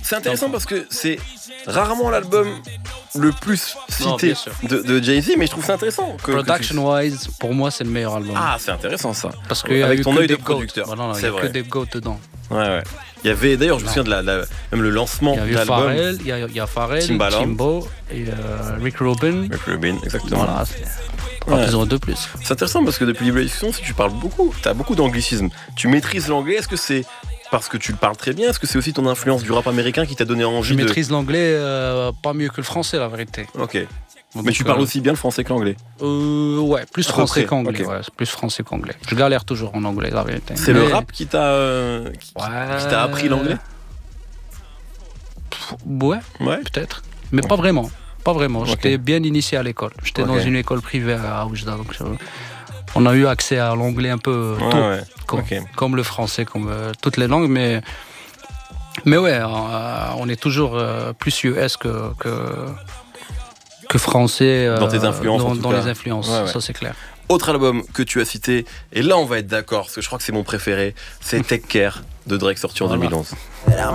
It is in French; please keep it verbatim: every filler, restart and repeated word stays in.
C'est intéressant parce que c'est rarement l'album le plus cité non, de, de Jay-Z, mais je trouve ça intéressant. Que, Production-wise, tu... pour moi, c'est le meilleur album. Ah, c'est intéressant ça. Parce qu'il y a avec eu ton que œil de des producteur. Bah non, c'est il y a vrai. que des goats dedans. Ouais, ouais. Il y avait d'ailleurs, je me souviens de la, la, même le lancement de l'album. Il y a eu Pharrell, il y a, il y a Pharrell, Timbaland, Timbo et euh, Rick Rubin. Rick Rubin, exactement. Voilà, c'est... Ouais. Ils ont deux plus. C'est intéressant parce que depuis les discussions, tu parles beaucoup, tu as beaucoup d'anglicisme. Tu maîtrises l'anglais, est-ce que c'est parce que tu le parles très bien? Est-ce que c'est aussi ton influence du rap américain qui t'a donné envie Je de... maîtrise l'anglais euh, pas mieux que le français, la vérité. Ok. Donc, mais tu parles euh, aussi bien le français que l'anglais? euh, Ouais, plus français qu'anglais. Okay. Ouais, plus français qu'anglais. Je galère toujours en anglais, la vérité. C'est mais... le rap qui t'a, euh, qui, ouais. qui t'a appris l'anglais? Ouais, ouais. Peut-être. Mais ouais. pas vraiment. Pas vraiment. Okay. J'étais bien initié à l'école. J'étais okay. dans une école privée à Oujda. Donc on a eu accès à l'anglais un peu tôt. Ouais, ouais. Comme, okay. comme le français, comme euh, toutes les langues. Mais, mais ouais, euh, on est toujours euh, plus U S que, que, que français. Euh, dans tes influences. Dans, en tout dans cas. les influences, ouais, ouais. Ça c'est clair. Autre album que tu as cité, et là on va être d'accord, parce que je crois que c'est mon préféré, c'est Take Care de Drake sorti en voilà. deux mille onze.